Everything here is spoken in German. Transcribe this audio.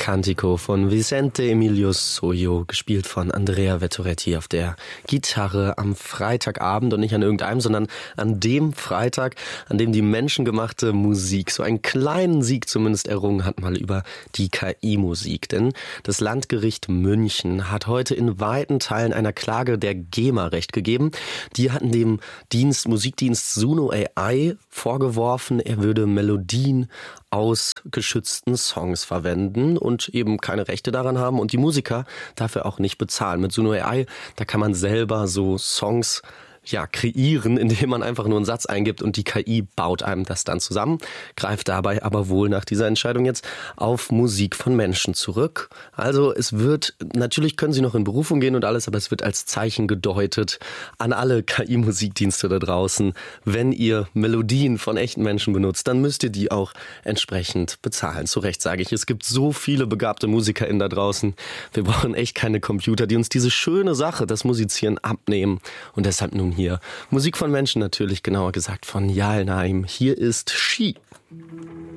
Cantico von Vicente Emilio Sojo, gespielt von Andrea Vettoretti auf der Gitarre am Freitagabend und nicht an irgendeinem, sondern an dem Freitag, an dem die menschengemachte Musik so einen kleinen Sieg zumindest errungen hat, mal über die KI-Musik. Denn das Landgericht München hat heute in weiten Teilen einer Klage der GEMA Recht gegeben. Die hatten dem Musikdienst Suno AI vorgeworfen, er würde Melodien aus geschützten Songs verwenden und eben keine Rechte daran haben und die Musiker dafür auch nicht bezahlen. Mit Suno AI, da kann man selber so Songs kreieren, indem man einfach nur einen Satz eingibt und die KI baut einem das dann zusammen, greift dabei aber wohl nach dieser Entscheidung jetzt auf Musik von Menschen zurück. Also natürlich können sie noch in Berufung gehen und alles, aber es wird als Zeichen gedeutet an alle KI-Musikdienste da draußen. Wenn ihr Melodien von echten Menschen benutzt, dann müsst ihr die auch entsprechend bezahlen. Zu Recht sage ich, es gibt so viele begabte MusikerInnen da draußen. Wir brauchen echt keine Computer, die uns diese schöne Sache, das Musizieren, abnehmen. Und deshalb nun hier Musik von Menschen natürlich, genauer gesagt von Yalnaim. Hier ist She.